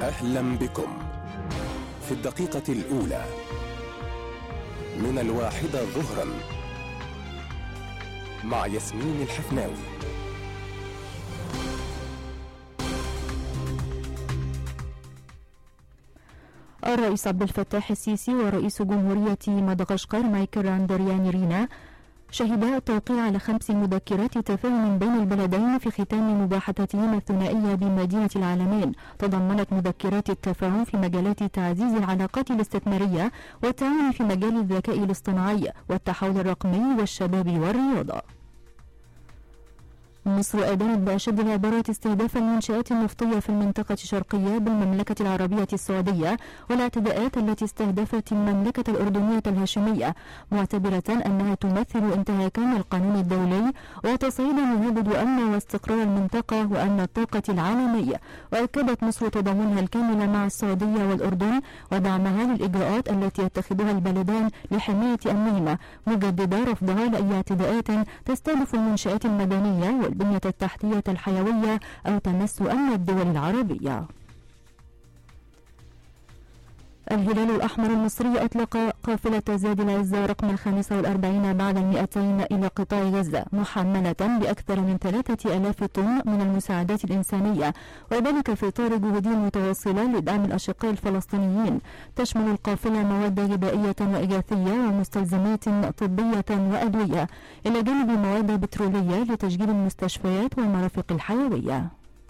أهلا بكم في الدقيقة الأولى من 1 ظهرا مع ياسمين الحفناوي. الرئيس عبد الفتاح السيسي ورئيس جمهورية مدغشقر مايكل راندريانيرينا شهدا التوقيع على 5 مذكرات تفاهم بين البلدين في ختام مباحثاتهما الثنائية بمدينة العالمين. تضمنت مذكرات التفاهم في مجالات تعزيز العلاقات الاستثمارية والتعاون في مجال الذكاء الاصطناعي والتحول الرقمي والشباب والرياضة. مصر أدانت بأشد العبارات استهداف المنشآت النفطية في المنطقة الشرقية بالمملكة العربية السعودية والاعتداءات التي استهدفت المملكة الأردنية الهاشمية، معتبرة أنها تمثل انتهاكا للقانون الدولي وتصعيدا يهدد أمن واستقرار المنطقة وأمن الطاقة العالمي. وأكدت مصر تضامنها الكامل مع السعودية والأردن ودعمها للإجراءات التي يتخذها البلدان لحماية أمنهما، مجددا رفضها لأي اعتداءات تستهدف المنشآت المدنية والبنية التحتية الحيوية أو تمس أمن الدول العربية. الهلال الأحمر المصري أطلق قافلة زاد العزة رقم 45 بعد 200 إلى قطاع غزة، محملة بأكثر من 3000 طن من المساعدات الإنسانية، وذلك في إطار جهوده المتواصلة لدعم الأشقاء الفلسطينيين. تشمل القافلة مواد غذائية وإغاثية ومستلزمات طبية وأدوية، إلى جانب مواد بترولية لتشغيل المستشفيات والمرافق الحيوية.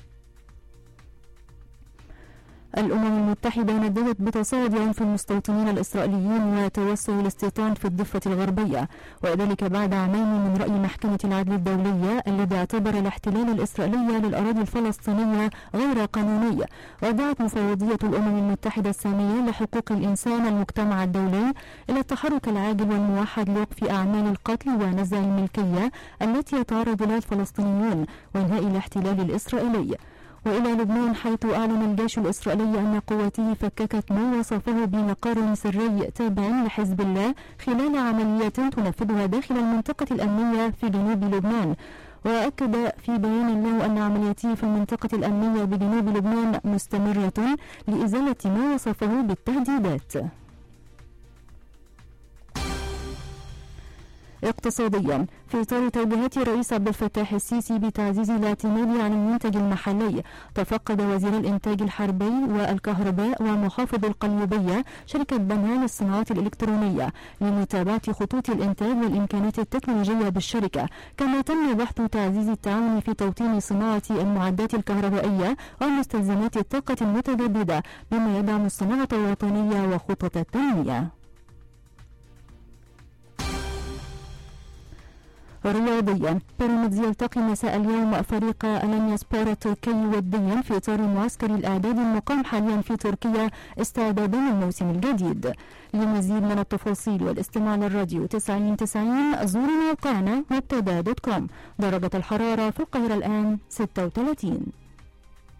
الأمم المتحدة نددت بتصاعد عنف المستوطنين الإسرائيليين وتوسع الاستيطان في الضفة الغربية، وذلك بعد عامين من رأي محكمة العدل الدولية الذي اعتبر الاحتلال الإسرائيلي للأراضي الفلسطينية غير قانوني. ودعت مفوضية الأمم المتحدة السامية لحقوق الإنسان المجتمع الدولي إلى التحرك العاجل والموحد لوقف أعمال القتل ونزع الملكية التي يتعرض لها الفلسطينيون وإنهاء الاحتلال الإسرائيلي. وإلى لبنان، حيث أعلن الجيش الإسرائيلي أن قوته فككت ما وصفه بمقر سري تابع لحزب الله خلال عمليات تنفذها داخل المنطقة الأمنية في جنوب لبنان. وأكد في بيان له أن عملياته في المنطقة الأمنية بجنوب لبنان مستمرة لإزالة ما وصفه بالتهديدات. اقتصاديا، في إطار توجيهات الرئيس عبد الفتاح السيسي بتعزيز الاعتماد على المنتج المحلي، تفقد وزير الإنتاج الحربي والكهرباء ومحافظ القليوبية شركة بنها للصناعات الإلكترونية لمتابعة خطوط الإنتاج والإمكانات التكنولوجية بالشركة. كما تم بحث تعزيز التعاون في توطين صناعة المعدات الكهربائية ومستلزمات الطاقة المتجددة بما يدعم الصناعة الوطنية وخطط التنمية. رياضيا، بيراميدز يلتقي مساء اليوم فريق الانياسبور التركي وديا في اطار معسكر الاعداد المقام حاليا في تركيا استعدادا للموسم الجديد. لمزيد من التفاصيل والاستماع للراديو 90 زوروا موقعنا مبتدا.com. درجة الحرارة في القاهرة الآن 36.